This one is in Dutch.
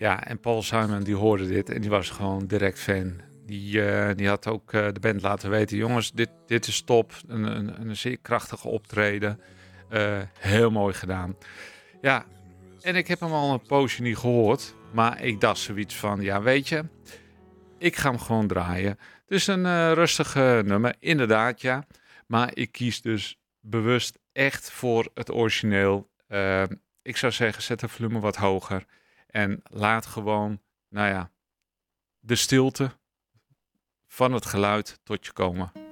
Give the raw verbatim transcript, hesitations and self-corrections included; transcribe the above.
Ja, en Paul Simon die hoorde dit en die was gewoon direct fan. Die, eh, die had ook eh, de band laten weten, jongens, dit, dit is top. Een, een, een zeer krachtige optreden. Uh, heel mooi gedaan. Ja, en ik heb hem al een poosje niet gehoord. Maar ik dacht zoiets van, ja weet je, ik ga hem gewoon draaien. Dus een uh, rustige nummer, inderdaad ja. Maar ik kies dus bewust echt voor het origineel. Uh, ik zou zeggen, zet het volume wat hoger. En laat gewoon, nou ja, de stilte van het geluid tot je komen.